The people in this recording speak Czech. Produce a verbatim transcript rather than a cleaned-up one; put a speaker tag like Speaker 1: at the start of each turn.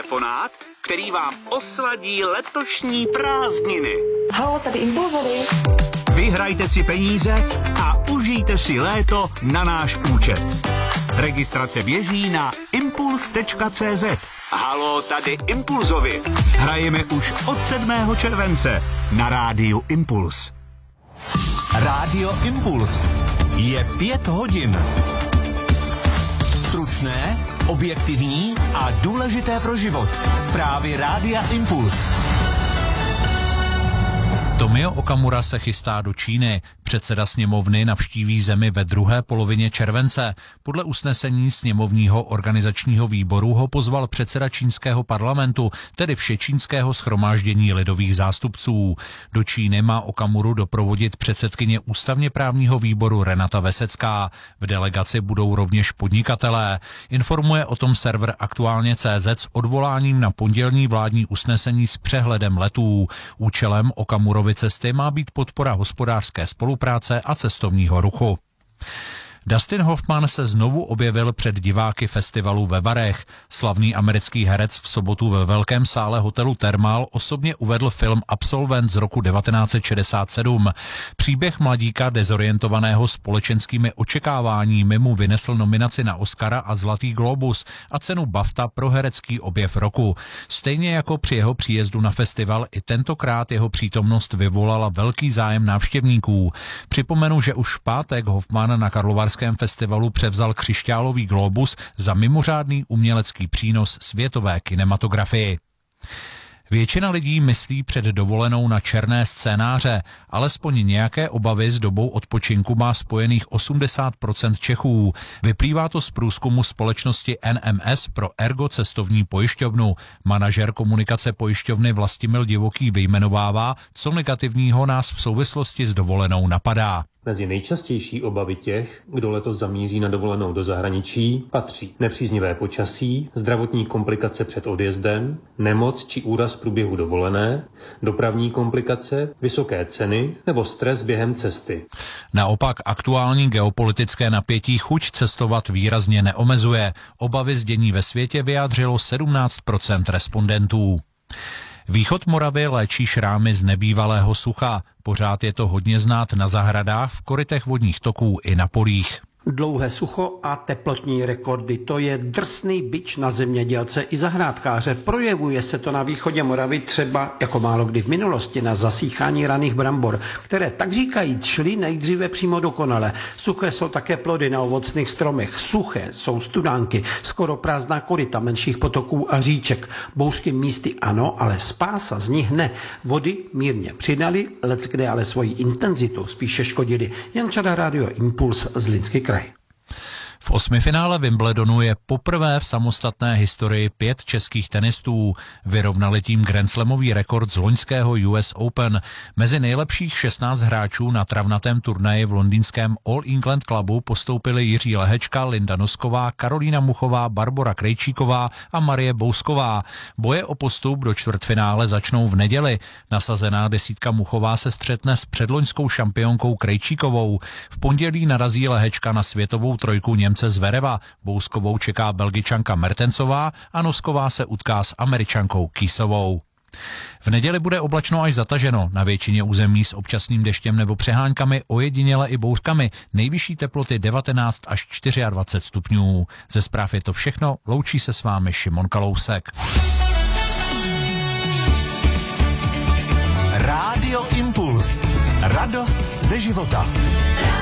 Speaker 1: telefonát, který vám osladí letošní prázdniny.
Speaker 2: Haló, tady Impulzovi.
Speaker 1: Vyhrajte si peníze a užijte si léto na náš účet. Registrace běží na impuls tečka cé zet. Haló, tady Impulzovi. Hrajeme už od sedmého července na rádiu Impuls.
Speaker 3: Rádio Impuls. Je pět hodin. Stručné, objektivní a důležité pro život. Zprávy Rádia Impuls.
Speaker 4: Tomio Okamura se chystá do Číny. Předseda sněmovny navštíví zemi ve druhé polovině července. Podle usnesení sněmovního organizačního výboru ho pozval předseda čínského parlamentu, tedy všečínského shromáždění lidových zástupců. Do Číny má Okamuru doprovodit předsedkyně ústavně právního výboru Renata Vesecká. V delegaci budou rovněž podnikatelé. Informuje o tom server Aktuálně tečka cé zet s odvoláním na pondělní vládní usnesení s přehledem letů. Účelem Okamurovy cesty má být podpora hospodářské spolupráce a cestovního ruchu. Dustin Hoffman se znovu objevil před diváky festivalu ve Varech. Slavný americký herec v sobotu ve velkém sále hotelu Thermal osobně uvedl film Absolvent z roku devatenáct set šedesát sedm. Příběh mladíka dezorientovaného společenskými očekáváními mu vynesl nominaci na Oscara a Zlatý glóbus a cenu BAFTA pro herecký objev roku. Stejně jako při jeho příjezdu na festival, i tentokrát jeho přítomnost vyvolala velký zájem návštěvníků. Připomenu, že už v pátek Hoffman na Karlovarském festivalu převzal křišťálový glóbus za mimořádný umělecký přínos světové kinematografii. Většina lidí myslí před dovolenou na černé scénáře, alespoň nějaké obavy s dobou odpočinku má spojených osmdesát procent Čechů. Vyplývá to z průzkumu společnosti N M S pro Ergo cestovní pojišťovnu. Manažer komunikace pojišťovny Vlastimil Divoký vyjmenovává, co negativního nás v souvislosti s dovolenou napadá.
Speaker 5: Mezi nejčastější obavy těch, kdo letos zamíří na dovolenou do zahraničí, patří nepříznivé počasí, zdravotní komplikace před odjezdem, nemoc či úraz v průběhu dovolené, dopravní komplikace, vysoké ceny nebo stres během cesty.
Speaker 4: Naopak aktuální geopolitické napětí chuť cestovat výrazně neomezuje. Obavy z dění ve světě vyjádřilo sedmnáct procent respondentů. Východ Moravy léčí šrámy z nebývalého sucha. Pořád je to hodně znát na zahradách, v korytech vodních toků i na polích.
Speaker 6: Dlouhé sucho a teplotní rekordy, to je drsný bič na zemědělce i zahrádkáře. Projevuje se to na východě Moravy třeba jako málo kdy v minulosti na zasíchání raných brambor, které tak říkajíc šly nejdříve přímo dokonale. Suché jsou také plody na ovocných stromech, suché jsou studánky, skoro prázdná koryta menších potoků a říček. Bouřky místy ano, ale spása z nich ne. Vody mírně přidali, leckde ale svojí intenzitou spíše škodili. Jan Čada, Rádio Impuls, Zlínský kraj.
Speaker 4: V osmifinále Wimbledonu je poprvé v samostatné historii pět českých tenistů. Vyrovnali tím grandslamový rekord z loňského U S Open. Mezi nejlepších šestnáct hráčů na travnatém turnaji v londýnském All England Clubu postoupili Jiří Lehečka, Linda Nosková, Karolína Muchová, Barbora Krejčíková a Marie Bousková. Boje o postup do čtvrtfinále začnou v neděli. Nasazená desítka Muchová se střetne s předloňskou šampionkou Krejčíkovou. V pondělí narazí Lehečka na světovou trojku Němce Zvereva. Bouskovou čeká Belgičanka Mertensová a Nosková se utká s Američankou Kýsovou. V neděli bude oblačno až zataženo, na většině území s občasným deštěm nebo přeháňkami, ojediněle i bouřkami. Nejvyšší teploty devatenáct až dvacet čtyři stupňů. Ze zpráv je to všechno, loučí se s vámi Šimon Kalousek.
Speaker 3: Rádio Impuls. Radost ze života.